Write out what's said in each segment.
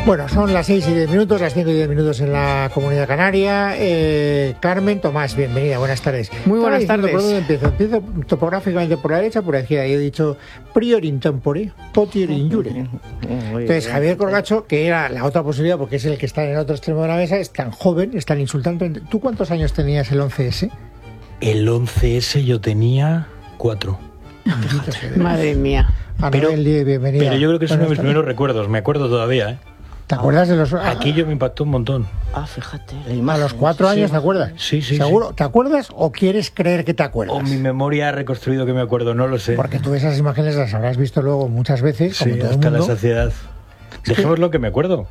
Bueno, son las 6:10, las 5:10 en la Comunidad Canaria. Carmen Tomás, bienvenida, buenas tardes. Muy buenas tardes. ¿Por dónde empiezo? Empiezo topográficamente por la derecha, por la izquierda. Yo he dicho prior in tempore, potior in jure. Entonces, Javier Corgacho, que era la otra posibilidad, porque es el que está en el otro extremo de la mesa, es tan joven, es tan insultante. ¿Tú cuántos años tenías el 11S? El 11S yo tenía 4. Madre mía. Pero bienvenida. Pero yo creo que es uno de mis primeros recuerdos, me acuerdo todavía, ¿eh? ¿Te acuerdas de los...? Aquello me impactó un montón. Fíjate, la imagen. A los 4 años, sí. ¿Te acuerdas? Sí. ¿Seguro? Sí. ¿Te acuerdas o quieres creer que te acuerdas? O mi memoria ha reconstruido que me acuerdo, no lo sé. Porque tú esas imágenes las habrás visto luego muchas veces, como todo hasta el mundo. La saciedad. Dejemos lo que me acuerdo.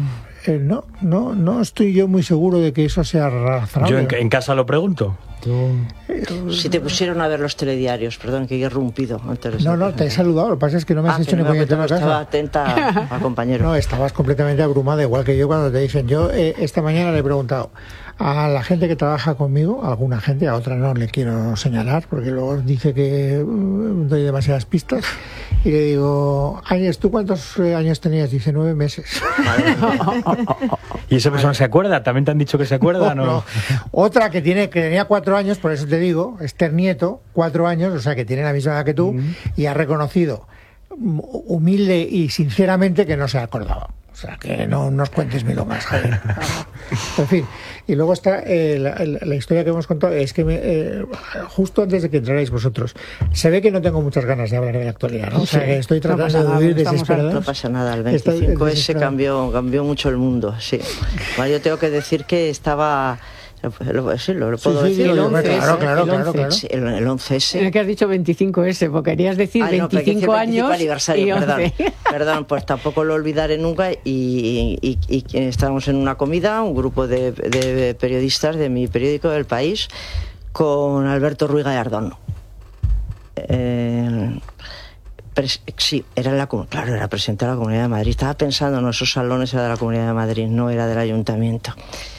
No estoy yo muy seguro de que eso sea razonable. Yo en casa lo pregunto. Si te pusieron a ver los telediarios, perdón, que he irrumpido antes. No, te he saludado, lo que pasa es que no me has hecho ni puñetero caso. Estaba atenta al compañero. No, estabas completamente abrumada, igual que yo cuando te dicen. Yo esta mañana le he preguntado a la gente que trabaja conmigo, a alguna gente, a otra no le quiero señalar, porque luego dice que doy demasiadas pistas, y le digo, Áñez, ¿tú cuántos años tenías? Dice 9 meses. ¿Y esa persona se acuerda? ¿También te han dicho que se acuerda? No. Otra que tenía 4 años, por eso te digo, Esther Nieto, 4 años, o sea que tiene la misma edad que tú, y ha reconocido humilde y sinceramente que no se acordaba. O sea, que no nos cuentes milongas, Javier. En fin, y luego está la historia que hemos contado, es que justo antes de que entrarais vosotros, se ve que no tengo muchas ganas de hablar de la actualidad, ¿no? O sea, que estoy tratando de huir desesperado. No pasa nada, el 25S cambió mucho el mundo, sí. Bueno, yo tengo que decir que estaba... Sí, lo puedo decir. El 11S. Claro. El 11S. En el que has dicho 25S, porque querías decir 25 años aniversario, y 11. Perdón, pues tampoco lo olvidaré nunca. Y estábamos en una comida, un grupo de periodistas de mi periódico El País, con Alberto Ruiz Gallardón. Sí, era presidente de la Comunidad de Madrid. Estaba pensando en esos salones, era de la Comunidad de Madrid, no era del Ayuntamiento.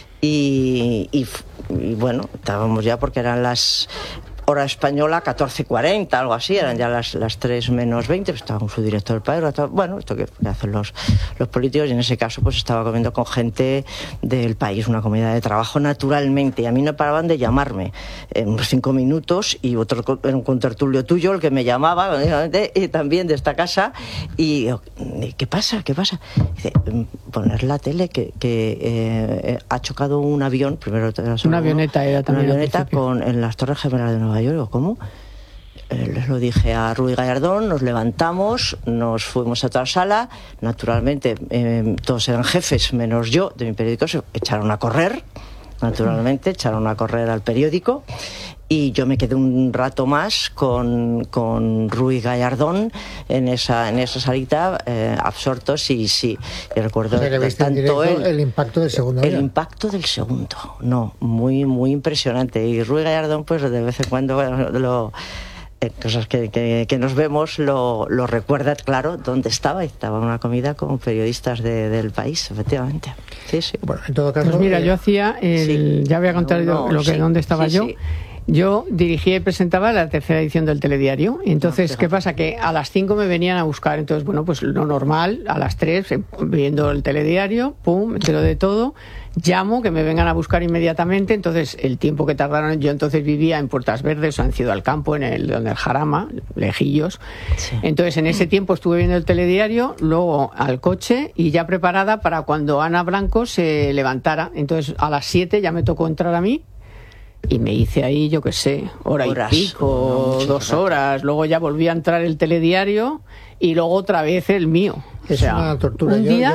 Y bueno, estábamos ya porque eran las hora española 14:40, algo así, eran ya las 3 menos 20, pues estaba con su director del país, bueno, esto que hacen los políticos, y en ese caso pues estaba comiendo con gente del país, una comida de trabajo naturalmente, y a mí no paraban de llamarme, unos 5 minutos, y otro era un contertulio tuyo el que me llamaba, y también de esta casa, y ¿qué pasa? Dice, poner la tele que ha chocado un avión, primero una avioneta era también, una avioneta en las Torres Gemelas de Nueva York. ¿Cómo? Les lo dije a Ruiz Gallardón, nos levantamos, nos fuimos a otra sala, naturalmente todos eran jefes menos yo de mi periódico, se echaron a correr, naturalmente, echaron a correr al periódico, y yo me quedé un rato más con Ruiz Gallardón en esa salita, absortos, y sí, y recuerdo tanto el impacto del segundo. El impacto del segundo, muy impresionante, y Ruiz Gallardón pues de vez en cuando cosas que nos vemos lo recuerda, claro, dónde estaba en una comida con periodistas del país, efectivamente. Sí. Bueno, en todo caso, pues mira, yo hacía ya voy a contar dónde estaba yo. Sí. Yo dirigía y presentaba la 3ª edición del telediario. Entonces, ¿qué pasa? Que a las 5 me venían a buscar. Entonces, bueno, pues lo normal, a las 3, viendo el telediario, me entero de todo, llamo, que me vengan a buscar inmediatamente. Entonces, el tiempo que tardaron, yo entonces vivía en Puertas Verdes o en Ciudad del Campo, donde el Jarama, lejillos. Sí. Entonces, en ese tiempo estuve viendo el telediario, luego al coche, y ya preparada para cuando Ana Blanco se levantara. Entonces, a las 7 ya me tocó entrar a mí. Y me hice ahí, yo qué sé, hora y pico, 2 horas. Luego ya volví a entrar el telediario y luego otra vez el mío. Es una tortura. Un día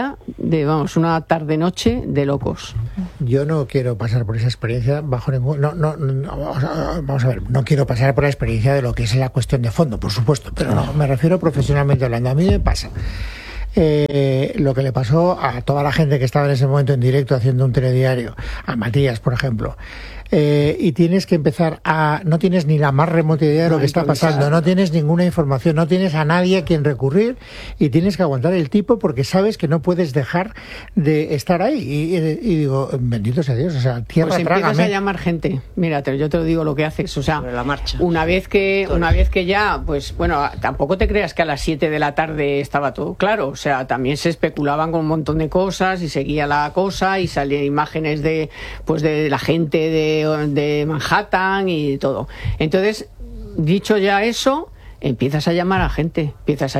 una tarde-noche de locos. Yo no quiero pasar por esa experiencia bajo ningún... vamos a ver, no quiero pasar por la experiencia de lo que es la cuestión de fondo, por supuesto, pero no, me refiero profesionalmente hablando. A mí me pasa lo que le pasó a toda la gente que estaba en ese momento en directo haciendo un telediario, a Matías, por ejemplo. y tienes que empezar no tienes ni la más remota idea de lo que está pasando, no tienes ninguna información, no tienes a nadie a quien recurrir y tienes que aguantar el tipo porque sabes que no puedes dejar de estar ahí. Y digo, bendito sea Dios, o sea, tierra, pues empiezas trágame. a llamar gente. Mira, yo te lo digo lo que haces, o sea, sobre la marcha. Una vez que ya, pues bueno, tampoco te creas que a las 7 de la tarde estaba todo claro, o sea, también se especulaban con un montón de cosas y seguía la cosa y salían imágenes de la gente de Manhattan y todo. Entonces, dicho ya eso, empiezas a llamar a gente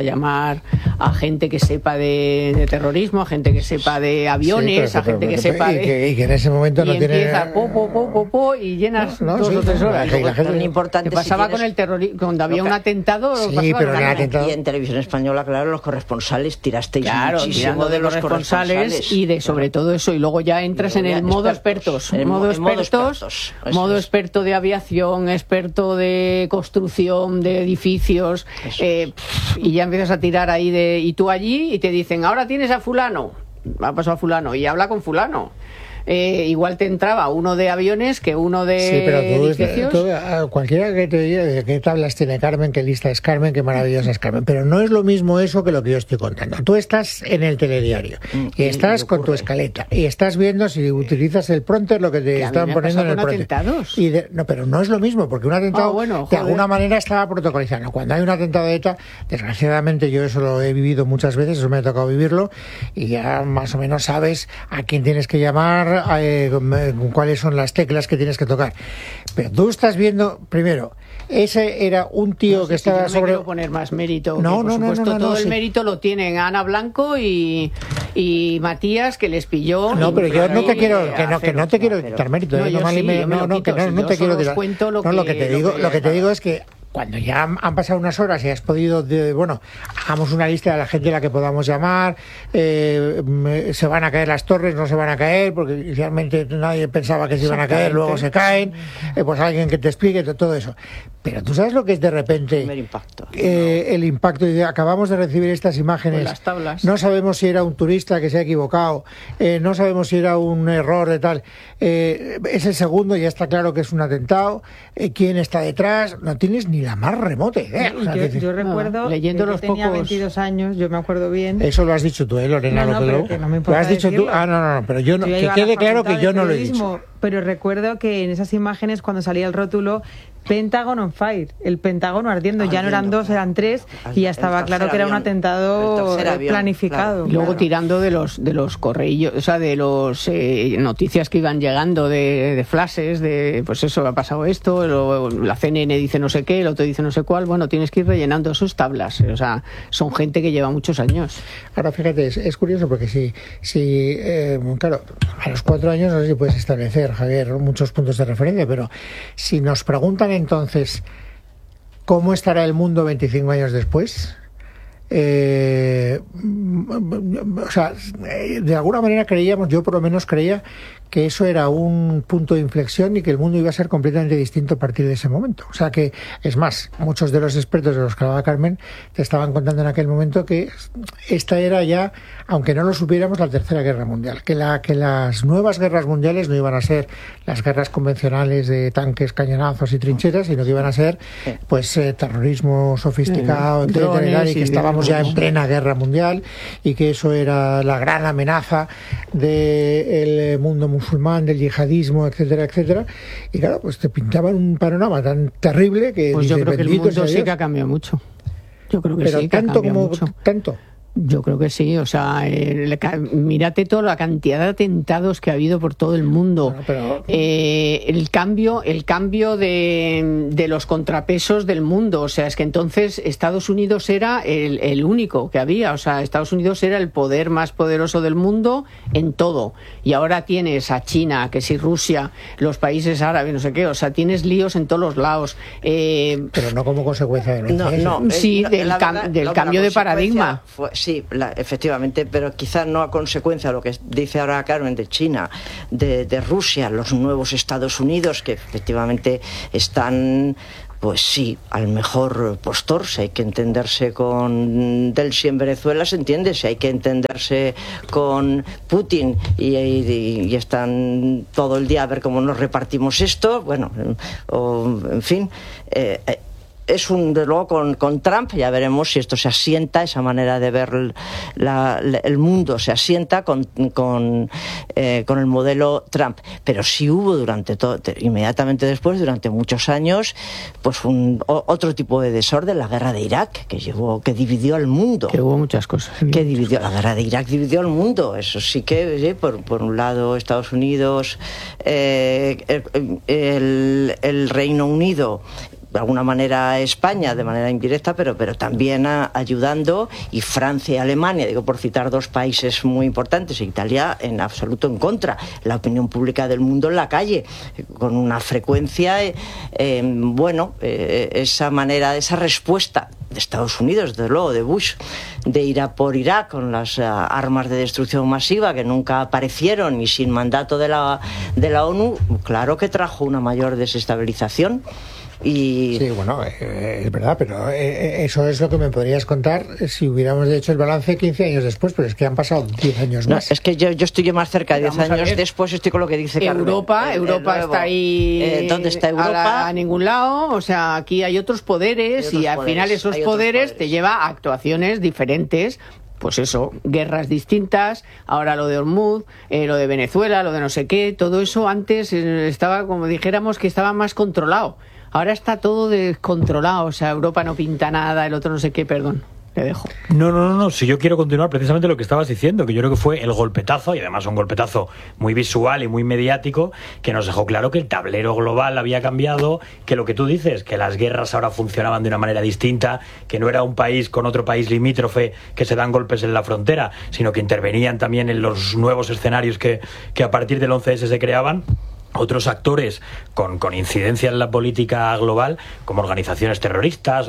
que sepa de terrorismo, a gente que sepa de aviones, a gente que sepa de... Y que en ese momento no tiene... Y empieza y llenas 2 o 3 horas. Tan importante ¿Qué pasaba si tienes... con el cuando había un atentado? Sí, pero el atentado... Y en Televisión Española, claro, los corresponsales tirasteis muchísimo tirando de los corresponsales. Y de sobre todo eso. Y luego ya entras en el modo expertos. Modo experto de aviación, experto de construcción de edificios. Y ya empiezas a tirar ahí y tú allí y te dicen, ahora tienes a fulano, ha pasado a fulano y habla con fulano. Igual te entraba uno de aviones que uno de edificios. Cualquiera que te diga de qué tablas tiene Carmen, qué lista es Carmen, qué maravillosa es Carmen, pero no es lo mismo eso que lo que yo estoy contando. Tú estás en el telediario y estás con tu escaleta y estás viendo si utilizas el prompter, lo que te están poniendo en el prompter. No, pero no es lo mismo, porque un atentado de alguna manera estaba protocolizado. Cuando hay un atentado de ETA, desgraciadamente yo eso lo he vivido muchas veces, eso me ha tocado vivirlo, y ya más o menos sabes a quién tienes que llamar, cuáles son las teclas que tienes que tocar. Pero tú estás viendo, primero, ese era un tío que estaba sobre... No quiero poner más mérito. Por supuesto, todo el mérito lo tienen Ana Blanco y Matías, que les pilló. No, pero yo no te quiero que no te quiero quitar mérito. No te quiero tirar. Lo que te digo es que cuando ya han pasado unas horas y has podido, hagamos una lista de la gente a la que podamos llamar, se van a caer las torres, no se van a caer, porque inicialmente nadie pensaba que se iban a caer, luego se caen, pues alguien que te explique todo eso. Pero tú sabes lo que es de repente el impacto, acabamos de recibir estas imágenes, las tablas. No sabemos si era un turista que se ha equivocado, no sabemos si era un error de tal, es el segundo, ya está claro que es un atentado, quién está detrás, no tienes ni la más remota idea. Yo recuerdo, leyendo los tenía pocos... 22 años, yo me acuerdo bien. Eso lo has dicho tú, Lorena. No me importa. Lo has dicho decirlo. tú. No, pero yo no, que quede claro que yo no lo he dicho. Pero recuerdo que en esas imágenes, cuando salía el rótulo Pentagon on fire, el Pentágono ardiendo, ya no eran 2, eran 3, y ya estaba claro que era un atentado planificado. Claro. Luego tirando de los correillos, o sea, de los noticias que iban llegando de flashes, de pues eso, ha pasado esto, la CNN dice no sé qué, el otro dice no sé cuál, bueno, tienes que ir rellenando sus tablas, o sea, son gente que lleva muchos años. Ahora fíjate, es curioso porque claro, a los 4 años no sé si puedes establecer, Javier, muchos puntos de referencia, pero si nos preguntan entonces ¿cómo estará el mundo 25 años después? De alguna manera yo por lo menos creía que eso era un punto de inflexión y que el mundo iba a ser completamente distinto a partir de ese momento. O sea que, es más, muchos de los expertos de los que hablaba Carmen te estaban contando en aquel momento que esta era ya, aunque no lo supiéramos, la Tercera Guerra Mundial, que las nuevas guerras mundiales no iban a ser las guerras convencionales de tanques, cañonazos y trincheras, sino que iban a ser terrorismo sofisticado, etcétera, y que estábamos ya en plena guerra mundial y que eso era la gran amenaza del mundo musulmán, del yihadismo, etcétera, etcétera. Y claro, pues te pintaban un panorama tan terrible que pues yo creo que el mundo sí que ha cambiado mucho. Yo creo que pero sí que tanto ha cambiado mucho. Tanto. Yo creo que sí, o sea, mírate toda la cantidad de atentados que ha habido por todo el mundo. Bueno, pero... el cambio de los contrapesos del mundo, o sea, es que entonces Estados Unidos era el único que había, o sea, Estados Unidos era el poder más poderoso del mundo en todo, y ahora tienes a China, que si Rusia, los países árabes, no sé qué, o sea, tienes líos en todos los lados. Pero no como consecuencia de del cambio de paradigma. Sí, efectivamente, pero quizás no a consecuencia de lo que dice ahora Carmen de China, de Rusia, los nuevos Estados Unidos, que efectivamente están pues sí, al mejor postor. Si hay que entenderse con Delcy en Venezuela, se entiende. Si hay que entenderse con Putin y están todo el día a ver cómo nos repartimos esto, bueno, en fin, es de luego con Trump ya veremos si esto se asienta, esa manera de ver el mundo se asienta con el modelo Trump. Pero sí hubo inmediatamente después, durante muchos años, pues otro tipo de desorden, la guerra de Irak, que dividió al mundo. Que hubo muchas cosas. La guerra de Irak dividió al mundo. Eso sí que, por un lado, Estados Unidos, el Reino Unido, de alguna manera España, de manera indirecta, pero también ayudando, y Francia y Alemania, digo por citar dos países muy importantes, e Italia en absoluto en contra. La opinión pública del mundo en la calle, con una frecuencia, esa respuesta de Estados Unidos, desde luego, de Bush, de ir a por Irak con las armas de destrucción masiva que nunca aparecieron y sin mandato de la ONU, claro que trajo una mayor desestabilización. Sí, bueno, es verdad, pero eso es lo que me podrías contar si hubiéramos hecho el balance 15 años después, pero es que han pasado 10 años más. Es que yo estoy más cerca de 10 años después, estoy con lo que dice Carmen. Europa está ahí. ¿Dónde está Europa? A ningún lado, o sea, aquí hay otros poderes y al final esos poderes te lleva a actuaciones diferentes. Pues eso, guerras distintas, ahora lo de Hormuz, lo de Venezuela, lo de no sé qué, todo eso antes estaba, como dijéramos, que estaba más controlado. Ahora está todo descontrolado, o sea, Europa no pinta nada, el otro no sé qué, perdón. Le dejo. No, si yo quiero continuar precisamente lo que estabas diciendo, que yo creo que fue el golpetazo, y además un golpetazo muy visual y muy mediático, que nos dejó claro que el tablero global había cambiado, que lo que tú dices, que las guerras ahora funcionaban de una manera distinta, que no era un país con otro país limítrofe que se dan golpes en la frontera, sino que intervenían también en los nuevos escenarios que a partir del 11S se creaban. Otros actores con incidencia en la política global, como organizaciones terroristas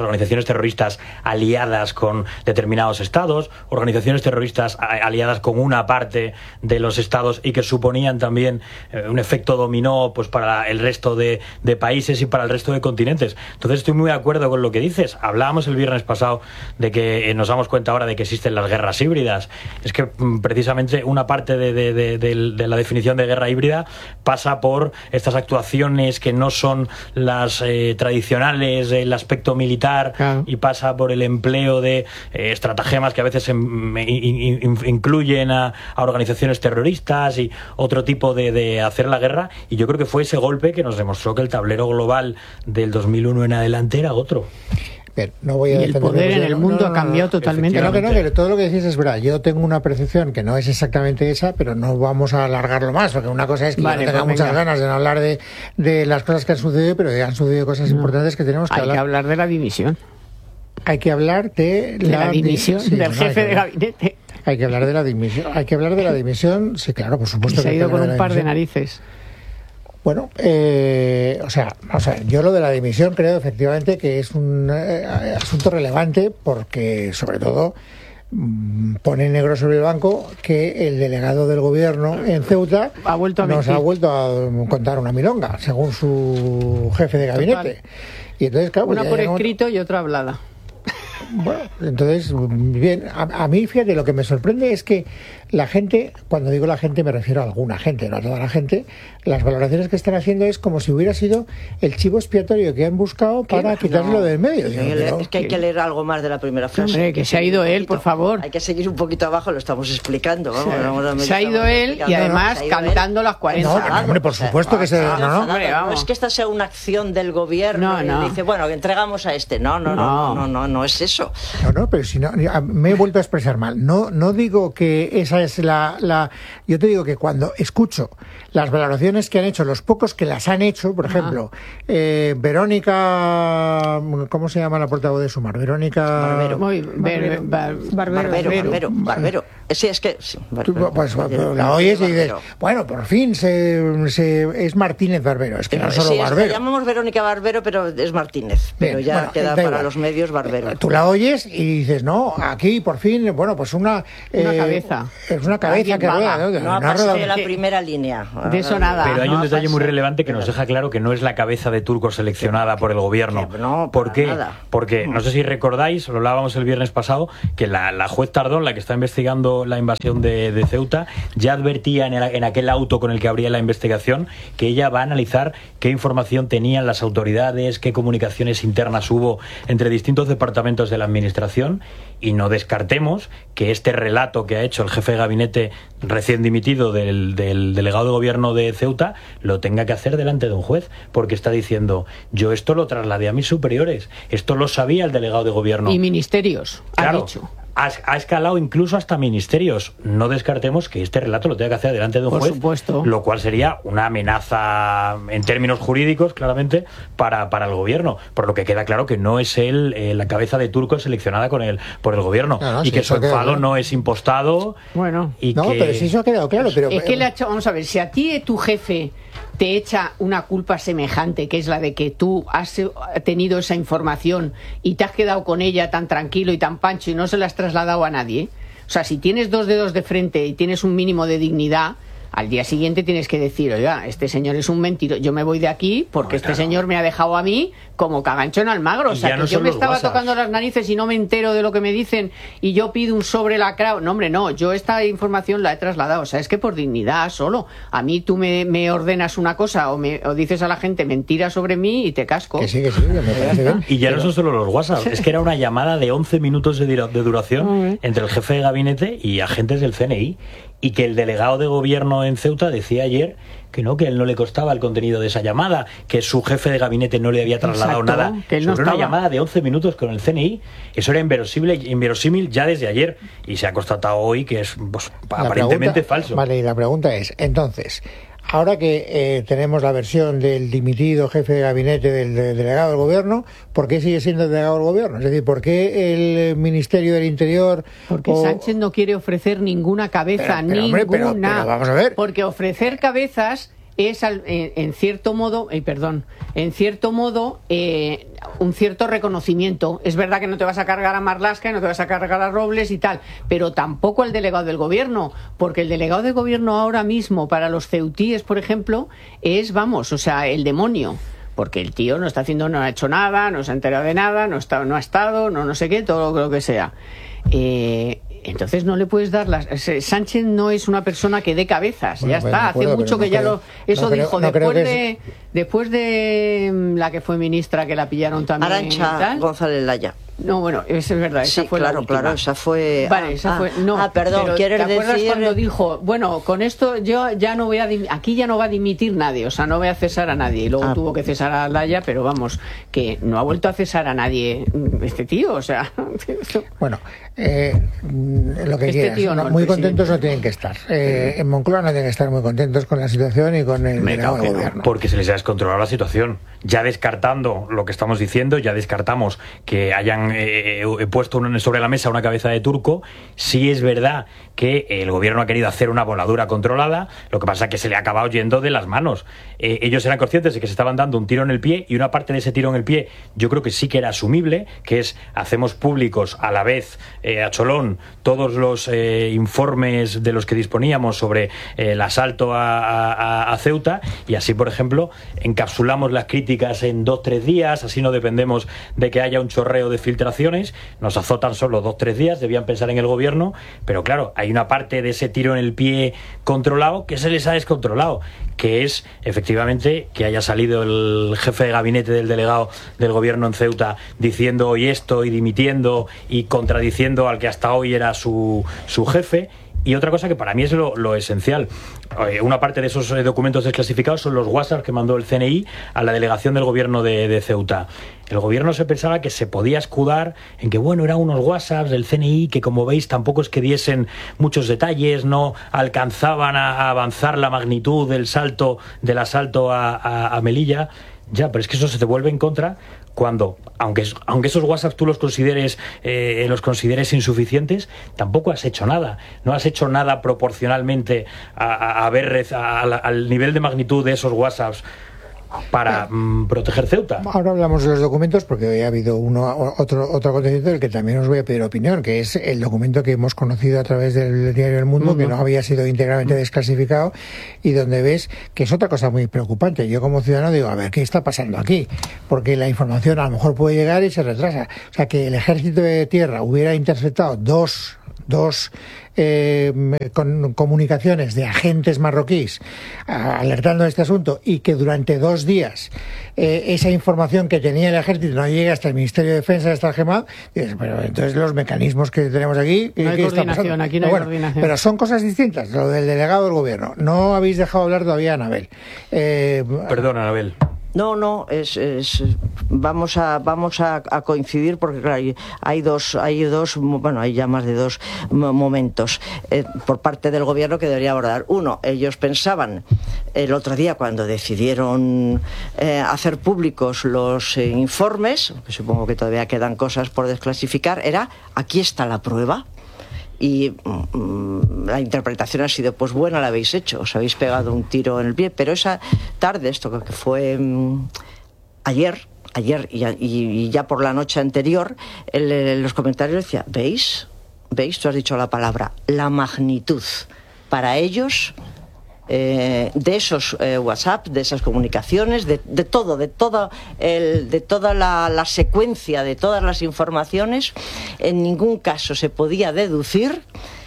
aliadas con determinados estados, organizaciones terroristas aliadas con una parte de los estados y que suponían también un efecto dominó pues para el resto de países y para el resto de continentes. Entonces estoy muy de acuerdo con lo que dices. Hablábamos el viernes pasado de que nos damos cuenta ahora de que existen las guerras híbridas. Es que precisamente una parte de la definición de guerra híbrida pasa por estas actuaciones que no son las tradicionales del aspecto militar, claro, y pasa por el empleo de estratagemas que a veces incluyen a organizaciones terroristas y otro tipo de hacer la guerra, y yo creo que fue ese golpe que nos demostró que el tablero global del 2001 en adelante era otro. Bien, no voy a y el poder en el mundo ha cambiado totalmente. Que todo lo que decís es verdad. Yo tengo una percepción que no es exactamente esa, pero no vamos a alargarlo más, porque una cosa es que yo no tenga muchas ganas de no hablar de las cosas que han sucedido, pero han sucedido cosas importantes que tenemos que hablar. Hay que hablar de la dimisión. Hay que hablar de la dimisión del jefe de gabinete. Hay que hablar de la dimisión. Hay que hablar de la dimisión, sí, claro, por supuesto. Se ha ido con un par de narices. Bueno, yo lo de la dimisión creo efectivamente que es un asunto relevante porque, sobre todo, pone negro sobre el blanco que el delegado del gobierno en Ceuta ha vuelto a contar una milonga, según su jefe de gabinete. Total. Y entonces, claro, una por escrito y otra hablada. Bueno, entonces, bien, a mí, fíjate, lo que me sorprende es que la gente, cuando digo la gente me refiero a alguna gente, no a toda la gente, las valoraciones que están haciendo es como si hubiera sido el chivo expiatorio que han buscado para quitarlo del medio. Es que hay que leer algo más de la primera frase. Hombre, que se ha ido él, por favor. Hay que seguir un poquito abajo, lo estamos explicando. Vamos, se ha ido él y además cantando las 40. No, hombre, por supuesto que se... No es que esta sea una acción del gobierno y dice, bueno, que entregamos a este. No es eso. No, pero si no, me he vuelto a expresar mal. No digo que esa es yo te digo que cuando escucho las valoraciones que han hecho, los pocos que las han hecho, por ejemplo, Verónica, ¿cómo se llama la portavoz de Sumar? Verónica Barbero. Sí, es que... Sí, pues la oyes y dices, bueno, por fin es Martínez Barbero. Es que no solo Barbero. La llamamos Verónica Barbero, pero es Martínez. Pero bien, ya queda para igual. Los medios Barbero. Tú la oyes y dices, no, aquí por fin, bueno, pues una cabeza. Es una cabeza que rueda. No ha pasado de la primera línea. De eso nada. Pero hay un detalle muy relevante que nos deja claro que no es la cabeza de Turco seleccionada por el gobierno. ¿Por qué? Porque, no sé si recordáis, lo hablábamos el viernes pasado, que la juez Tardón, la que está investigando la invasión de Ceuta, ya advertía en aquel auto con el que abría la investigación que ella va a analizar qué información tenían las autoridades, qué comunicaciones internas hubo entre distintos departamentos de la administración, y no descartemos que este relato que ha hecho el jefe de gabinete recién dimitido del delegado de gobierno de Ceuta lo tenga que hacer delante de un juez, porque está diciendo, yo esto lo trasladé a mis superiores, esto lo sabía el delegado de gobierno. Y ministerios, claro, ha dicho. Ha escalado incluso hasta ministerios. No descartemos que este relato lo tenga que hacer delante de un juez, por supuesto. Lo cual sería una amenaza en términos jurídicos, claramente, para el gobierno. Por lo que queda claro que no es él la cabeza de Turco seleccionada por el gobierno. Y sí, que su enfado no es impostado. Bueno, pero sí, eso ha quedado claro. Pero es que le ha hecho, vamos a ver, si a ti tu jefe te echa una culpa semejante, que es la de que tú has tenido esa información y te has quedado con ella tan tranquilo y tan pancho y no se la has trasladado a nadie, o sea, si tienes dos dedos de frente y tienes un mínimo de dignidad, al día siguiente tienes que decir, oiga, este señor es un mentiroso, yo me voy de aquí porque este señor me ha dejado a mí como cagancho en Almagro, o sea, que yo me estaba tocando las narices y no me entero de lo que me dicen y yo pido un sobre lacrado. No, hombre, no, yo esta información la he trasladado, o sea, es que por dignidad solo. A mí tú me ordenas una cosa o dices a la gente mentiras sobre mí y te casco. Que sí, me parece bien. Y ya no son solo los WhatsApp, es que era una llamada de 11 minutos de duración entre el jefe de gabinete y agentes del CNI, y que el delegado de gobierno en Ceuta decía ayer que no, que a él no le costaba el contenido de esa llamada, que su jefe de gabinete no le había trasladado nada. Que él no sobre una llamada de 11 minutos con el CNI, eso era inverosímil ya desde ayer, y se ha constatado hoy que es aparentemente falso. Vale, y la pregunta es, entonces, ahora que tenemos la versión del dimitido jefe de gabinete del delegado del gobierno, ¿por qué sigue siendo el delegado del gobierno? Es decir, ¿por qué el Ministerio del Interior? Porque Sánchez no quiere ofrecer ninguna cabeza, ninguna. Pero vamos a ver. Porque ofrecer cabezas es en cierto modo, un cierto reconocimiento. Es verdad que no te vas a cargar a Marlaska y no te vas a cargar a Robles y tal, pero tampoco al delegado del gobierno, porque el delegado del gobierno ahora mismo para los ceutíes, por ejemplo, es, el demonio. Porque el tío no ha hecho nada, no se ha enterado de nada, no ha estado, no sé qué, todo lo que sea. Entonces no le puedes dar las... Sánchez no es una persona que dé cabezas, ya está, hace mucho que ya eso dijo, después de la que fue ministra, que la pillaron también. Arantxa González Laya. No, bueno, eso es verdad, esa fue la última. Claro, esa fue... Vale, esa fue... No, perdón, ¿quieres decir...? ¿Te acuerdas cuando dijo, bueno, con esto yo ya no voy aquí ya no va a dimitir nadie, o sea, no voy a cesar a nadie, y luego tuvo que cesar a Laya, pero vamos, que no ha vuelto a cesar a nadie este tío, o sea... Bueno, lo que quieras, muy contentos no tienen que estar. En Moncloa no tienen que estar muy contentos con la situación y con el gobierno. Porque se les ha descontrolado la situación. Ya descartando lo que estamos diciendo, ya descartamos que hayan puesto sobre la mesa una cabeza de Turco. Sí es verdad que el gobierno ha querido hacer una voladura controlada, lo que pasa es que se le ha acabado yendo de las manos. Ellos eran conscientes de que se estaban dando un tiro en el pie, y una parte de ese tiro en el pie yo creo que sí que era asumible, que es, hacemos públicos a la vez a cholón todos los informes de los que disponíamos sobre el asalto a Ceuta, y así, por ejemplo, encapsulamos las críticas en 2-3 días, así no dependemos de que haya un chorreo de filtraciones, nos azotan solo 2-3 días, debían pensar en el gobierno, pero claro, hay una parte de ese tiro en el pie controlado que se les ha descontrolado, que es efectivamente que haya salido el jefe de gabinete del delegado del gobierno en Ceuta diciendo hoy esto y dimitiendo y contradiciendo al que hasta hoy era su jefe. Y otra cosa que para mí es lo esencial, una parte de esos documentos desclasificados son los WhatsApp que mandó el CNI a la delegación del gobierno de Ceuta. El gobierno se pensaba que se podía escudar en que, bueno, eran unos WhatsApps del CNI que, como veis, tampoco es que diesen muchos detalles, no alcanzaban a avanzar la magnitud del asalto a Melilla. Ya, pero es que eso se te vuelve en contra cuando, aunque esos WhatsApp tú los consideres insuficientes, tampoco has hecho nada. No has hecho nada proporcionalmente al nivel de magnitud de esos WhatsApps para proteger Ceuta. Ahora hablamos de los documentos, porque hoy ha habido otro acontecimiento del que también os voy a pedir opinión, que es el documento que hemos conocido a través del diario El Mundo, que no había sido íntegramente desclasificado, y donde ves que es otra cosa muy preocupante. Yo como ciudadano digo, a ver, ¿qué está pasando aquí? Porque la información a lo mejor puede llegar y se retrasa. O sea, que el Ejército de Tierra hubiera interceptado dos comunicaciones de agentes marroquíes alertando de este asunto, y que durante 2 días esa información que tenía el ejército no llegue hasta el Ministerio de Defensa, hasta el GEMAD, dices, pero entonces los mecanismos que tenemos aquí, no hay coordinación, aquí no hay coordinación. Pero son cosas distintas, lo del delegado del gobierno. No habéis dejado hablar todavía a Anabel. Perdona, Anabel. No, vamos a coincidir, porque claro, hay ya más de 2 momentos por parte del gobierno que debería abordar. Uno, ellos pensaban el otro día, cuando decidieron hacer públicos los informes, que supongo que todavía quedan cosas por desclasificar, era: aquí está la prueba. Y la interpretación ha sido, pues buena la habéis hecho, os habéis pegado un tiro en el pie. Pero esa tarde, esto que fue ayer y ya por la noche anterior, los comentarios decía, ¿veis? Tú has dicho la palabra, la magnitud para ellos de esos WhatsApp, de esas comunicaciones, de toda la secuencia de todas las informaciones. En ningún caso se podía deducir,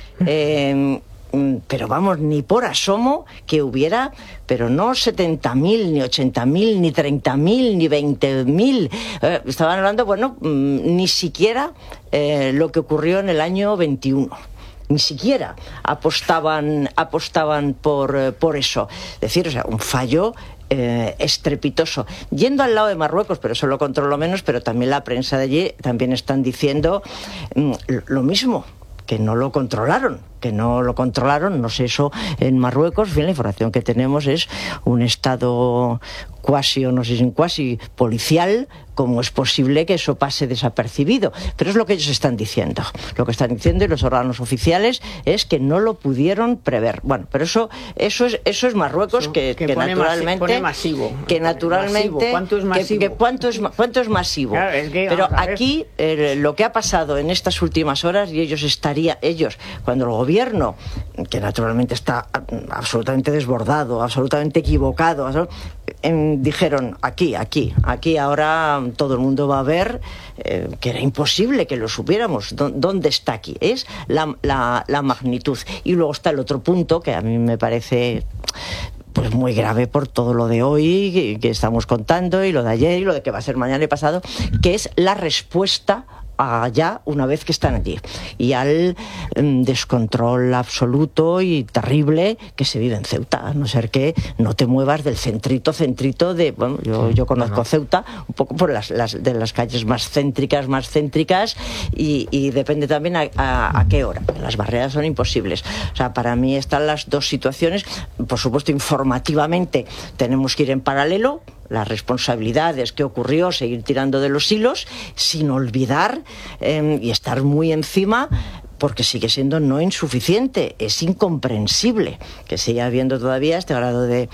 pero vamos, ni por asomo, que hubiera, pero no 70.000, ni 80.000, ni 30.000, ni 20.000. Estaban hablando, ni siquiera lo que ocurrió en el año 21. Ni siquiera apostaban por eso. Es decir, o sea, un fallo estrepitoso. Yendo al lado de Marruecos, pero eso lo controlo menos, pero también la prensa de allí también están diciendo lo mismo, que no lo controlaron, no sé, eso en Marruecos. En fin, la información que tenemos es un estado cuasi, o no sé si cuasi, policial. ¿Cómo es posible que eso pase desapercibido? Pero es lo que ellos están diciendo. Lo que están diciendo, y los órganos oficiales, es que no lo pudieron prever. Bueno, pero eso es Marruecos, que naturalmente pone masivo. Que naturalmente masivo. ¿Cuánto es masivo? ¿Cuánto es masivo? Claro, es que, pero aquí lo que ha pasado en estas últimas horas, y ellos cuando el gobierno, que naturalmente está absolutamente desbordado, absolutamente equivocado, dijeron aquí ahora todo el mundo va a ver, que era imposible que lo supiéramos. ¿Dónde está aquí? Es la magnitud. Y luego está el otro punto, que a mí me parece pues muy grave por todo lo de hoy que estamos contando, y lo de ayer, y lo de que va a ser mañana y pasado, que es la respuesta allá una vez que están allí, y al descontrol absoluto y terrible que se vive en Ceuta, a no ser que no te muevas del centrito de, bueno, yo conozco Ceuta un poco por de las calles más céntricas, y depende también a qué hora. Las barreras son imposibles. O sea, para mí están las dos situaciones. Por supuesto, informativamente tenemos que ir en paralelo. Las responsabilidades, qué ocurrió, seguir tirando de los hilos, sin olvidar y estar muy encima, porque sigue siendo no insuficiente. Es incomprensible que siga habiendo todavía este grado de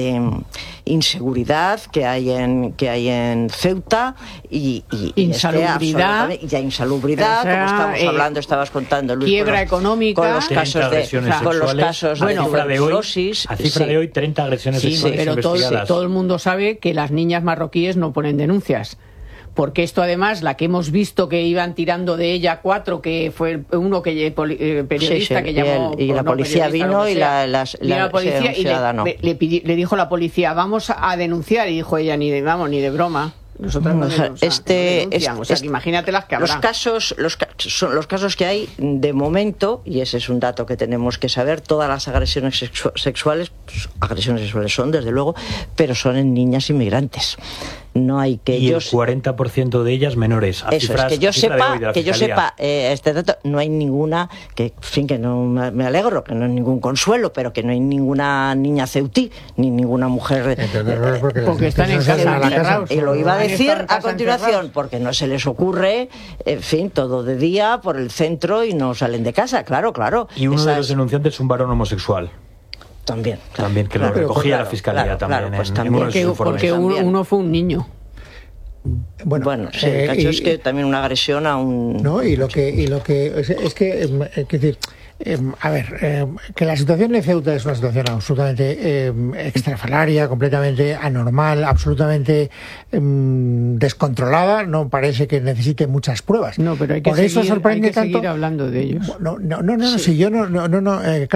inseguridad que hay en Ceuta, y insalubridad, como estamos hablando, estabas contando, Luis, quiebra económica, con los casos de tuberculosis. A cifra de hoy, 30 agresiones sexuales investigadas. Pero todo el mundo sabe que las niñas marroquíes no ponen denuncias. Porque esto, además, la que hemos visto que iban tirando de ella 4, que fue uno que periodista que llamó, y la policía vino, y la policía, y le dijo la policía, vamos a denunciar, y dijo ella, ni de broma. Nosotros no denunciamos. O sea, que imagínate las que habrá. Los casos que hay de momento, y ese es un dato que tenemos que saber, todas las agresiones sexuales son, desde luego, pero son en niñas inmigrantes. no hay que... Y el 40% de ellas menores. Eso es, que yo sepa, este dato, no hay ninguna, que en fin, que no me alegro, que no hay ningún consuelo, pero que no hay ninguna niña ceutí, ni ninguna mujer... porque están en casa. Y lo iba a decir a continuación, porque no se les ocurre, en fin, todo de día por el centro y no salen de casa, claro. Y uno de los denunciantes es un varón homosexual. También, que lo recogía la fiscalía también. Pues porque uno fue un niño. Bueno, sí, el caso es que también una agresión a un... No, y lo que es que, es decir, a ver, que la situación de Ceuta es una situación absolutamente extrafalaria, completamente anormal, absolutamente descontrolada, no parece que necesite muchas pruebas. No, pero hay que, seguir hablando de ellos. No, si yo no